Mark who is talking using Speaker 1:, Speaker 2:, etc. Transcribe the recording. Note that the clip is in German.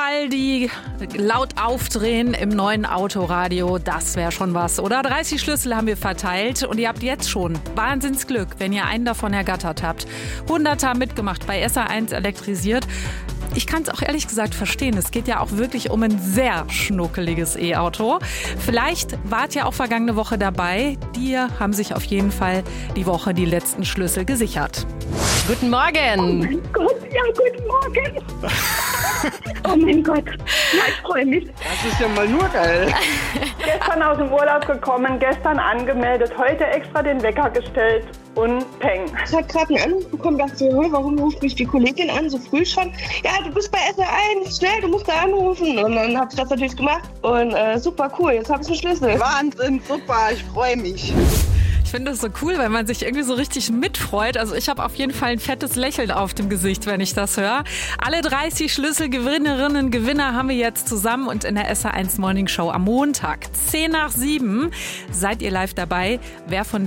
Speaker 1: Vivaldi laut aufdrehen im neuen Autoradio, das wäre schon was, oder? 30 Schlüssel haben wir verteilt und ihr habt jetzt schon Wahnsinnsglück, wenn ihr einen davon ergattert habt. 100er mitgemacht, bei SA1 elektrisiert. Ich kann es auch ehrlich gesagt verstehen. Es geht ja auch wirklich um ein sehr schnuckeliges E-Auto. Vielleicht wart ihr auch vergangene Woche dabei. Die haben sich auf jeden Fall die Woche die letzten Schlüssel gesichert.
Speaker 2: Guten Morgen.
Speaker 3: Oh mein Gott, ja, guten Morgen. Oh mein Gott, ja, ich freue mich.
Speaker 4: Das ist ja mal nur geil.
Speaker 3: Gestern aus dem Urlaub gekommen, gestern angemeldet, heute extra den Wecker gestellt und peng.
Speaker 5: Ich habe gerade einen Anruf bekommen, dachte so, warum ruft mich die Kollegin an, so früh schon? Ja, du bist bei SA1, schnell, du musst da anrufen. Und dann habe ich das natürlich gemacht und super cool, jetzt habe ich einen Schlüssel.
Speaker 4: Wahnsinn, super, ich freue mich.
Speaker 1: Ich finde es so cool, weil man sich irgendwie so richtig mitfreut. Also ich habe auf jeden Fall ein fettes Lächeln auf dem Gesicht, wenn ich das höre. Alle 30 Schlüsselgewinnerinnen und Gewinner haben wir jetzt zusammen und in der SA1 Morning Show am Montag, 6:50, seid ihr live dabei. Wer von